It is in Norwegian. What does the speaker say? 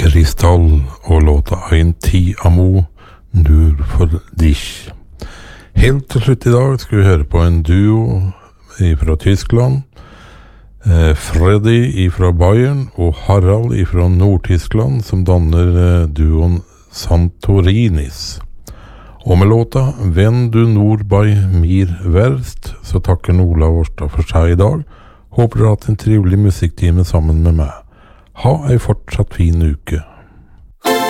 Kristall og låta Ein ti amo, nur for dich. Helt til slutt I dag skal vi høre på en duo fra Tyskland. Freddy fra Bayern og Harald fra Nord-Tyskland som danner duoen Santorinis. Og med låta Wenn du nur bei mir wärst, så takker Ola Årstad for seg I dag. Håper du har hatt en trivelig musikktime sammen med meg. Ha en fortsatt fin uke.